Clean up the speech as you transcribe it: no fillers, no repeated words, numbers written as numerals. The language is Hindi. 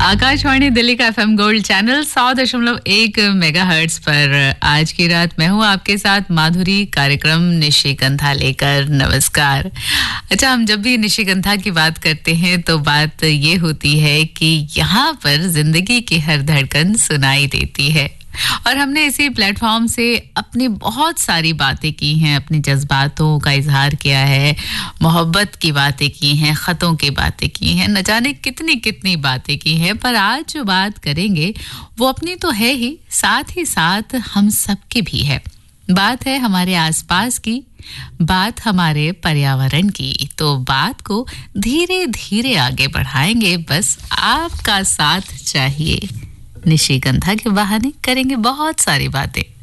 आकाशवाणी दिल्ली का एफएम गोल्ड चैनल 100.1 मेगाहर्ट्ज पर आज की रात मैं हूँ आपके साथ माधुरी, कार्यक्रम निशिगंधा लेकर। नमस्कार। अच्छा, हम जब भी निशिगंधा की बात करते हैं तो बात ये होती है कि यहाँ पर जिंदगी की हर धड़कन सुनाई देती है और हमने इसी प्लेटफॉर्म से अपनी बहुत सारी बातें की हैं, अपने जज्बातों का इजहार किया है, मोहब्बत की बातें की हैं, ख़तों की बातें की हैं, न जाने कितनी कितनी बातें की हैं। पर आज जो बात करेंगे वो अपनी तो है ही, साथ ही साथ हम सबकी भी है। बात है हमारे आसपास की, बात हमारे पर्यावरण की। तो बात को धीरे धीरे आगे बढ़ाएंगे, बस आपका साथ चाहिए। निशिगंधा के बहाने करेंगे बहुत सारी बातें।